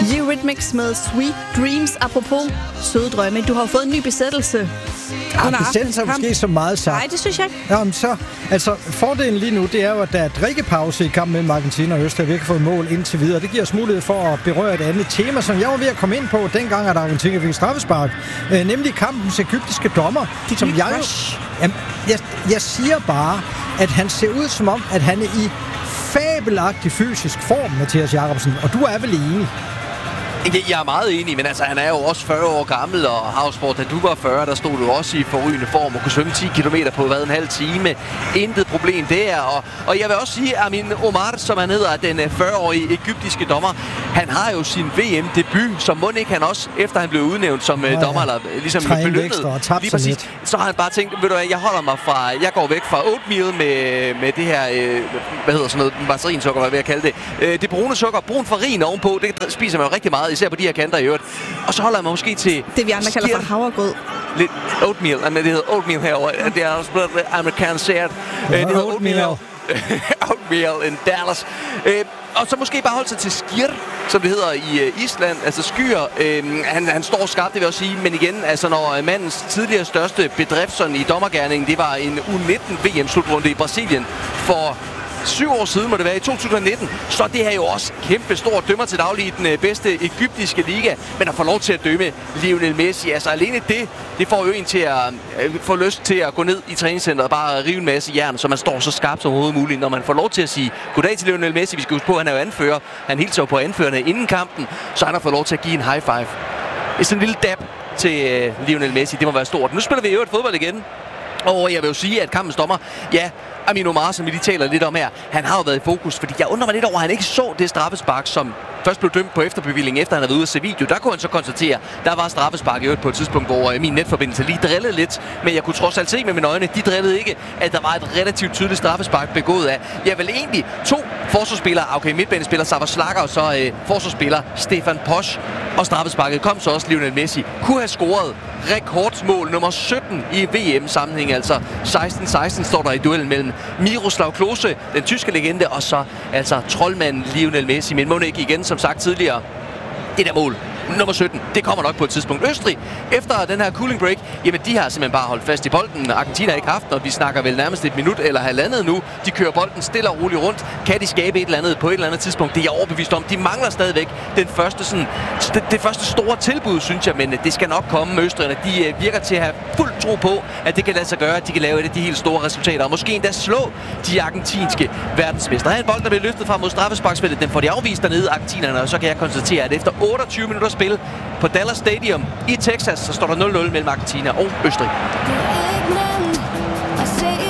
Eurythmics med Sweet Dreams. Apropos søde drømme, du har fået en ny besættelse. Besættelse er måske så meget sagt. Nej, det synes jeg ikke. Jamen så, altså fordelen lige nu, det er jo, at der er drikkepause i kampen mellem Argentina og Østrig. Vi har ikke fået mål indtil videre. Det giver os mulighed for at berøre et andet tema, som jeg var ved at komme ind på, dengang at Argentina fik straffespark. Nemlig kampens egyptiske dommer. Som jeg siger bare, at han ser ud som om, at han er i fabelagtig fysisk form, Mathias Jacobsen. Og du er vel enig? Jeg er meget enig, men altså, han er jo også 40 år gammel, og Havsford, da du var 40, der stod du også i forrygende form og kunne svømme 10 km på en halv time. Intet problem der. Og jeg vil også sige, at Amin Omar, som han hedder, den 40-årige egyptiske dommer, han har jo sin VM-debut, så må ikke han også, efter han blev udnævnt som dommer, eller ligesom belønnet, lige præcis, så har han bare tænkt, ved du hvad, jeg går væk fra oatmeal med det her, hvad hedder sådan noget, margarinsukker, hvad vil jeg kalde det. Det brune sukker, brun farin ovenpå, det spiser man jo rigtig meget, især på de her kanter i øvrigt. Og så holder man måske til... Det vi andre kalder for havregrød. Lidt oatmeal. Men det hedder oatmeal herovre. Det er også blevet amerikaniseret. Det hedder oatmeal. Oatmeal in Dallas. Og så måske bare holde sig til skir, som det hedder i Island. Altså skyer. Han står skarpt, det vil jeg også sige. Men igen, altså når mandens tidligere største bedrift sådan i dommergerningen, det var en U19 VM-slutrunde i Brasilien for 7 år siden, må det være, i 2019, så det her jo også kæmpe stort dømmer til daglig i den bedste egyptiske liga, men at få lov til at dømme Lionel Messi, altså alene det får jo en til at få lyst til at gå ned i træningscenteret og bare rive en masse jern, så man står så skarpt som overhovedet muligt, når man får lov til at sige goddag til Lionel Messi. Vi skal huske på, at han er jo anfører. Han hilser jo på anførerne inden kampen, så han har fået lov til at give en high five. Det er sådan en lille dab til Lionel Messi, det må være stort. Nu spiller vi jo et fodbold igen, og jeg vil jo sige, at kampens dommer, ja, Amin Omar, som vi lige taler lidt om her, han har jo været i fokus, fordi jeg undrer mig lidt over, at han ikke så det straffespark, som først blev dømt på efterbevilling, efter han havde været ude at se video. Der kunne han så konstatere, der var straffespark i øvrigt på et tidspunkt, hvor min netforbindelse lige drillede lidt, men jeg kunne trods alt se med mine øjne, de drillede ikke, at der var et relativt tydeligt straffespark begået af, jeg vil egentlig 2 forsvarsspillere, okay, midtbanespiller Sava Slager og så forsvarsspiller Stefan Posch, og straffesparket kom så også Lionel Messi, kunne have scoret rekordsmål nummer 17 i VM-sammenhæng, altså 16-16 står der i duellen mellem Miroslav Klose, den tyske legende, og så altså troldmanden Lionel Messi, men må ikke igen, som sagt tidligere, det der mål nummer 17, det kommer nok på et tidspunkt. Østrig, efter den her cooling break, jamen de har simpelthen bare holdt fast i bolden. Argentina har ikke haft, og vi snakker vel nærmest et minut eller halvandet nu. De kører bolden stille og roligt rundt. Kan de skabe et eller andet på et eller andet tidspunkt? Det er jeg overbevist om. De mangler stadigvæk den første sådan, det første store tilbud, synes jeg, men det skal nok komme med Østrigerne. De virker til at have fuld tro på, at det kan lade sig gøre, at de kan lave et af de helt store resultater, og måske endda slå de argentinske verdensmestre. Her er en bold, der bliver løftet frem mod straffesparksfeltet. Den får de afvist dernede, argentinerne, og så kan jeg konstatere, at efter 28 minutter spil på Dallas Stadium i Texas, så står der 0-0 mellem Argentina og Østrig.